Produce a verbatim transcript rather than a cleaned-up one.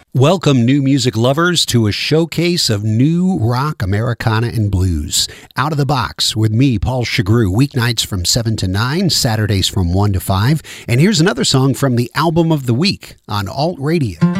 Welcome, new music lovers, to a showcase of new rock, Americana, and blues. Out of the box with me, Paul Chagru, weeknights from seven to nine, Saturdays from one to five. And here's another song from the album of the week on Alt Radio.